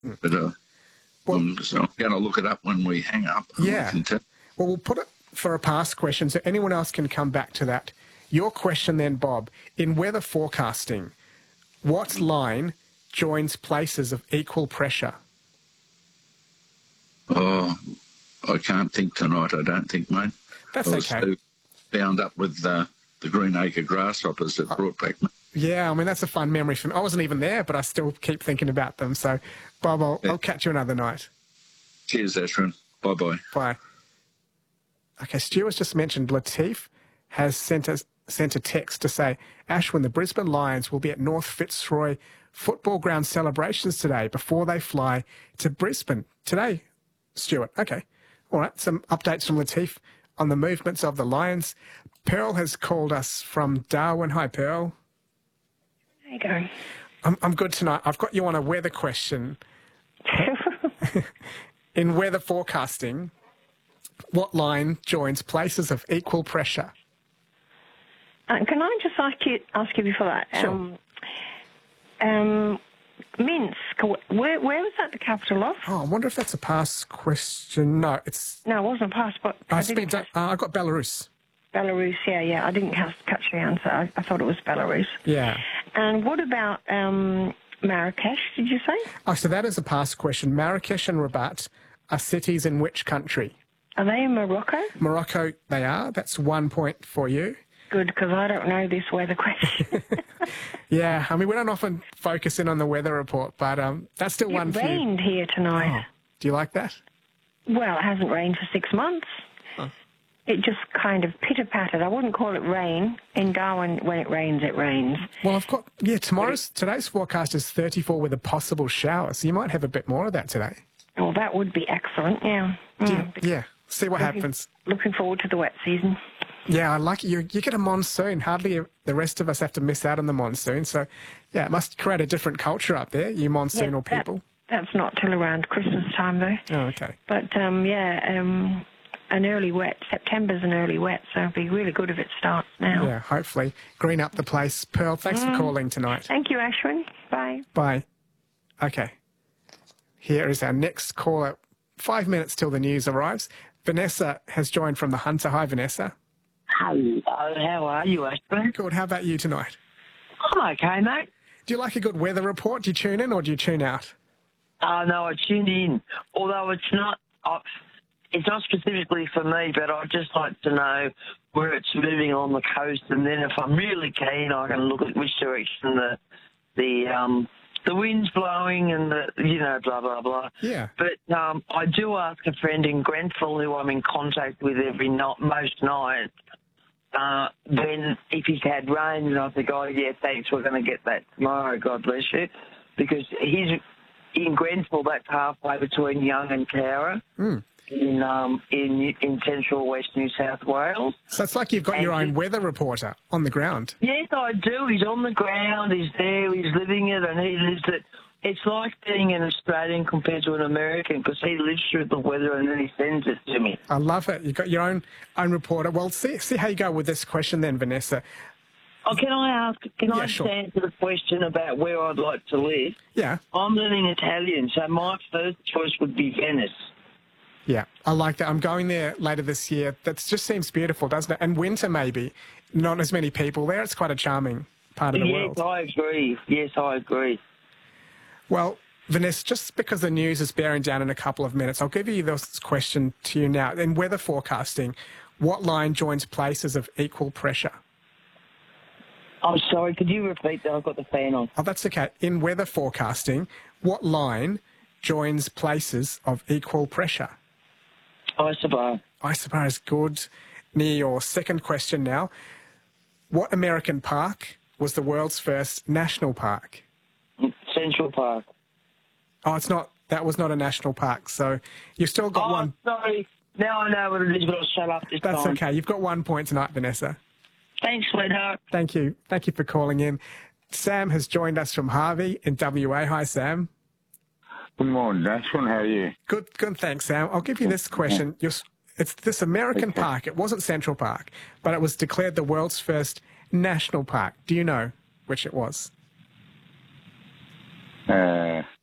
But Well, so I'm going to look it up when we hang up. And we yeah. can Well, we'll put it for a past question so anyone else can come back to that. Your question then, Bob. In weather forecasting, what line joins places of equal pressure? Oh, I can't think tonight, I don't think, mate. That's I was okay. so bound up with the Greenacre grasshoppers that brought back. Yeah, I mean, that's a fun memory for me. I wasn't even there, but I still keep thinking about them. So, Bob, I'll catch you another night. Cheers, Ashwin. Bye-bye. Bye. Okay, Stuart's just mentioned Latif has sent a text to say, Ashwin, the Brisbane Lions will be at North Fitzroy Football Ground celebrations today before they fly to Brisbane. Today, Stuart. Okay. All right, some updates from Latif on the movements of the Lions. Pearl has called us from Darwin. Hi, Pearl. How you going? I'm good tonight. I've got you on a weather question. In weather forecasting, what line joins places of equal pressure? Can I just ask you before that? Sure. Minsk, where was that the capital of? Oh, I wonder if that's a past question. No, it's... No, it wasn't a passport. I got Belarus. Belarus, yeah. I didn't catch the answer. I thought it was Belarus. Yeah. And what about Marrakesh, did you say? Oh, so that is a past question. Marrakesh and Rabat are cities in which country? Are they in Morocco? Morocco, they are. That's 1 point for you. Good, because I don't know this weather question. Yeah, I mean, we don't often focus in on the weather report, but that's still one for you. It rained here tonight. Oh, do you like that? Well, it hasn't rained for 6 months. Huh. It just kind of pitter-pattered. I wouldn't call it rain. In Darwin, when it rains, it rains. Well, I've got... Yeah, today's forecast is 34 with a possible shower, so you might have a bit more of that today. Well, that would be excellent, yeah. Yeah, see what happens. Looking forward to the wet season. Yeah, I like it. You get a monsoon. Hardly the rest of us have to miss out on the monsoon. So, yeah, it must create a different culture up there, you monsoonal people. That's not till around Christmas time, though. Oh, okay. But, an early wet. September's an early wet, so it'd be really good if it starts now. Yeah, hopefully. Green up the place. Pearl, thanks for calling tonight. Thank you, Ashwin. Bye. Bye. Okay. Here is our next caller. 5 minutes till the news arrives. Vanessa has joined from the Hunter. Hi, Vanessa. Hello, how are you, Ashburn? Good. How about you tonight? I'm okay, mate. Do you like a good weather report? Do you tune in or do you tune out? No, I tune in. Although it's not specifically for me, but I'd just like to know where it's moving on the coast, and then if I'm really keen, I can look at which direction the wind's blowing and blah, blah, blah. Yeah. But I do ask a friend in Grenfell who I'm in contact with most nights, if he's had rain, and I think, oh, yeah, thanks, we're going to get that tomorrow, God bless you, because he's in Grenfell, that's halfway between Young and Cowra. In central west New South Wales. So it's like you've got your own weather reporter on the ground. Yes, I do. He's on the ground, he's there, he's living it, and he lives it. It's like being an Australian compared to an American, because he lives through the weather and then he sends it to me. I love it. You've got your own reporter. Well, see how you go with this question then, Vanessa. Oh, can I sure. answer the question about where I'd like to live? Yeah. I'm learning Italian, so my first choice would be Venice. Yeah, I like that. I'm going there later this year. That just seems beautiful, doesn't it? And winter, maybe. Not as many people there. It's quite a charming part of the world. Yes, I agree. Yes, I agree. Well, Vanessa, just because the news is bearing down in a couple of minutes, I'll give you this question to you now. In weather forecasting, what line joins places of equal pressure? I'm sorry, could you repeat that? I've got the fan on. Oh, that's okay. In weather forecasting, what line joins places of equal pressure? Isobar. Isobar is good. Near your second question now. What American park was the world's first national park? Central Park. Oh, it's not. That was not a national park. So you've still got one. Sorry. Now I know what it is, but I'll shut up this time. That's okay. You've got 1 point tonight, Vanessa. Thanks, sweetheart. Thank you. Thank you for calling in. Sam has joined us from Harvey in WA. Hi, Sam. Good morning, Ashwin. How are you? Good, thanks, Sam. I'll give you this question. It's this American park. It wasn't Central Park, but it was declared the world's first national park. Do you know which it was?